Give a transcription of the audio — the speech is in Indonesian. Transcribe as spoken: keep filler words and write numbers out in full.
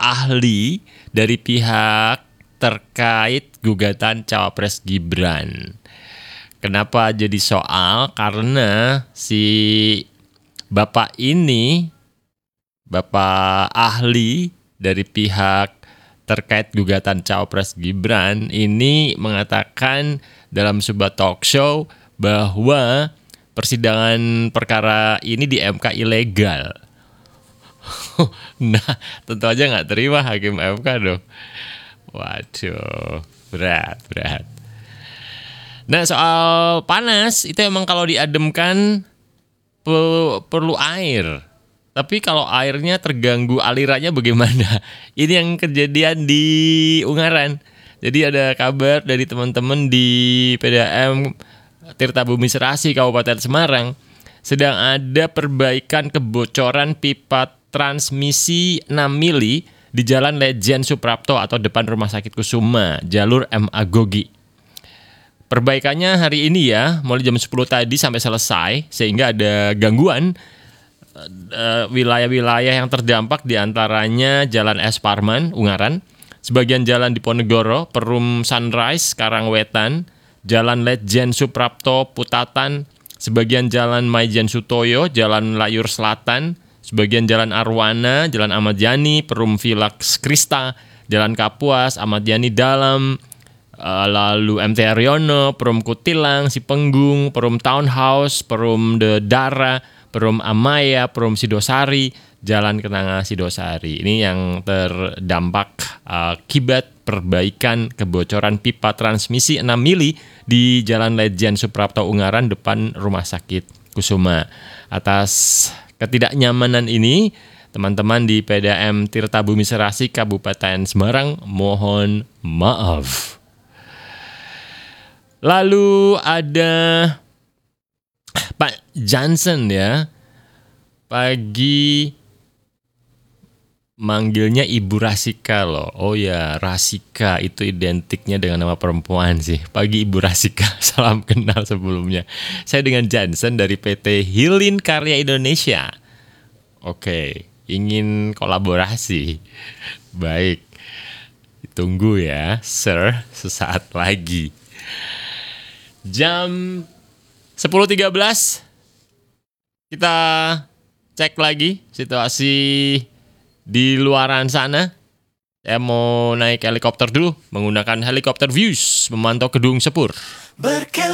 ahli dari pihak terkait gugatan Cawapres Gibran. Kenapa jadi soal? Karena si Bapak ini, Bapak ahli dari pihak terkait gugatan Cawapres Gibran ini mengatakan dalam sebuah talk show bahwa persidangan perkara ini di M K ilegal. Nah, tentu aja nggak terima hakim M K dong. Waduh, berat, berat. Nah, soal panas itu emang kalau diademkan perlu air. Tapi kalau airnya terganggu alirannya bagaimana? Ini yang kejadian di Ungaran. Jadi ada kabar dari teman-teman di P D A M Tirtabumi Serasi Kabupaten Semarang sedang ada perbaikan kebocoran pipa transmisi enam mili di Jalan Lejen Suprapto atau depan Rumah Sakit Kusuma, jalur M A Gogi. Perbaikannya hari ini ya, mulai jam sepuluh tadi sampai selesai, sehingga ada gangguan uh, wilayah-wilayah yang terdampak diantaranya Jalan S. Parman, Ungaran, sebagian jalan di Ponegoro, Perum Sunrise, Karangwetan, Jalan Lejen Suprapto, Putatan, sebagian Jalan Maijen Sutoyo, Jalan Layur Selatan, sebagian Jalan Arwana, Jalan Ahmad Yani, Perum Vilax Krista, Jalan Kapuas, Ahmad Yani Dalam, lalu M T Haryono, Perum Kutilang, Sipenggung, Perum Townhouse, Perum The Dara, Perum Amaya, Perum Sidosari, Jalan Kenanga Sidosari. Ini yang terdampak akibat perbaikan kebocoran pipa transmisi enam mili di Jalan Lejen Suprapto Ungaran depan Rumah Sakit Kusuma. Atas ketidaknyamanan ini, teman-teman di P D A M Tirtabumi Serasi Kabupaten Semarang mohon maaf. Lalu ada Pak Johnson ya, pagi manggilnya Ibu Rasika loh. Oh ya, Rasika itu identiknya dengan nama perempuan sih. Pagi Ibu Rasika, salam kenal sebelumnya. Saya dengan Johnson dari P T Hilin Karya Indonesia. Oke, ingin kolaborasi. Baik, ditunggu ya, Sir, sesaat lagi. Jam sepuluh tiga belas kita cek lagi situasi di luaran sana. Saya mau naik helikopter dulu, menggunakan helikopter views memantau Kedung Sepur.